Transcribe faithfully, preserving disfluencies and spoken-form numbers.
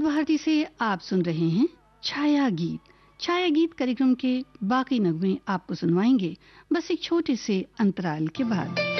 भारती से आप सुन रहे हैं छाया गीत। छाया गीत कार्यक्रम के बाकी नगमे आपको सुनवाएंगे बस एक छोटे से अंतराल के बाद।